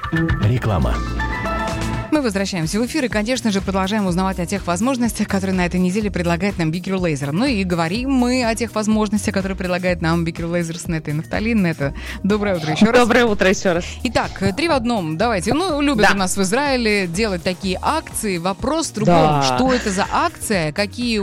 Реклама. Мы возвращаемся в эфир и, конечно же, продолжаем узнавать о тех возможностях, которые на этой неделе предлагает нам Big Hero Laser. Ну и говорим мы о тех возможностях, которые предлагает нам Big Hero Laser с Нета и Нафталин. Нета, доброе утро еще раз. Доброе утро еще раз. Итак, 3 в одном. Давайте. Любят у нас в Израиле делать такие акции. Вопрос в другом. Да. Что это за акция? Какие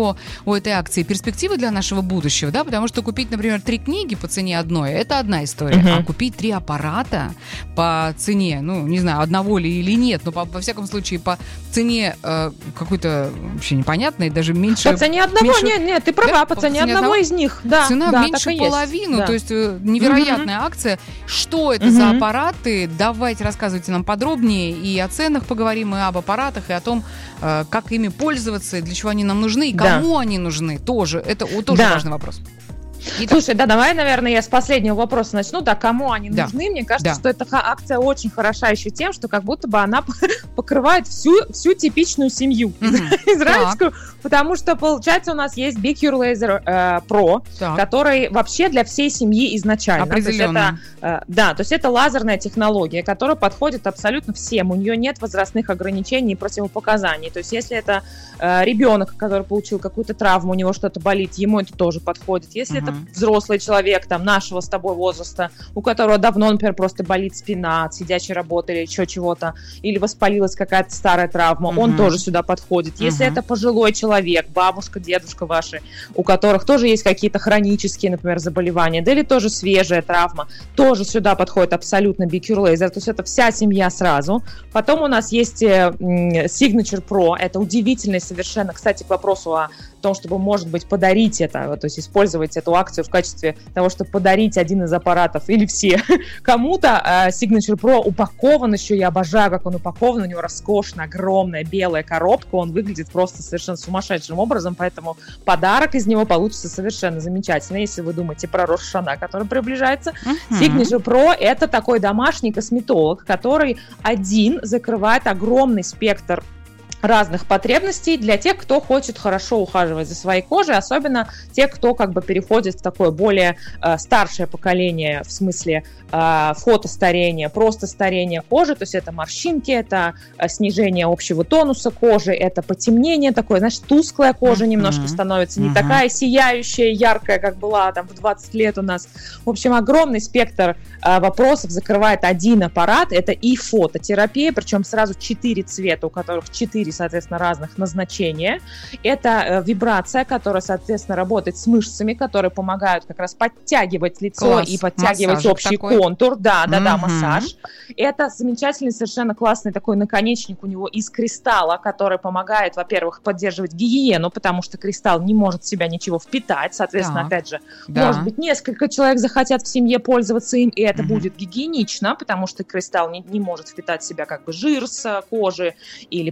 у этой акции перспективы для нашего будущего? Да? Потому что купить, например, 3 книги по цене одной, это одна история. А купить 3 аппарата по цене, не знаю, одного ли или нет, но во всяком случае по цене какой-то вообще непонятной, даже меньше... По цене одного? Нет, ты права, по цене одного из них. Да, цена да, меньше половины, да. То есть невероятная акция. Что это за аппараты? Давайте рассказывайте нам подробнее и о ценах поговорим, и об аппаратах, и о том, как ими пользоваться, для чего они нам нужны, и кому они нужны. Тоже. Это тоже важный вопрос. Итак. Слушай, давай, наверное, я с последнего вопроса начну. Кому они нужны? Мне кажется, что эта акция очень хороша еще тем, что как будто бы она покрывает всю типичную семью израильскую, потому что, получается, у нас есть Big Hero Laser Pro, который вообще для всей семьи изначально. Определенно. То есть это лазерная технология, которая подходит абсолютно всем. У нее нет возрастных ограничений и противопоказаний. То есть если это ребенок, который получил какую-то травму, у него что-то болит, ему это тоже подходит. Если это взрослый человек, нашего с тобой возраста, у которого давно, например, просто болит спина от сидячей работы или еще чего-то, или воспалилась какая-то старая травма, он тоже сюда подходит. Если это пожилой человек, бабушка, дедушка ваши, у которых тоже есть какие-то хронические, например, заболевания, или тоже свежая травма, тоже сюда подходит абсолютно Big Hero Laser, то есть это вся семья сразу. Потом у нас есть Signature Pro, это удивительный совершенно, кстати, к вопросу о том, чтобы, может быть, подарить это, то есть использовать эту акцию в качестве того, чтобы подарить один из аппаратов или все кому-то. Signature Pro упакован еще, я обожаю, как он упакован, у него роскошная, огромная белая коробка, он выглядит просто совершенно сумасшедшим образом, поэтому подарок из него получится совершенно замечательный, если вы думаете про Рош ха-Шана, который приближается. Signature Pro — это такой домашний косметолог, который один закрывает огромный спектр разных потребностей для тех, кто хочет хорошо ухаживать за своей кожей, особенно тех, кто переходит в такое более старшее поколение, в смысле фотостарения, просто старение кожи, то есть это морщинки, это снижение общего тонуса кожи, это потемнение такое, тусклая кожа немножко становится, не такая сияющая, яркая, как была в 20 лет у нас. В общем, огромный спектр вопросов закрывает один аппарат, это и фототерапия, причем сразу 4 цвета, у которых 4, соответственно, разных назначения. Это вибрация, которая, соответственно, работает с мышцами, которые помогают как раз подтягивать лицо и подтягивать общий контур. Массаж. Это замечательный, совершенно классный такой наконечник у него из кристалла, который помогает, во-первых, поддерживать гигиену, потому что кристалл не может в себя ничего впитать. Соответственно, опять же, может быть, несколько человек захотят в семье пользоваться им, и это будет гигиенично, потому что кристалл не может впитать в себя жир с кожи или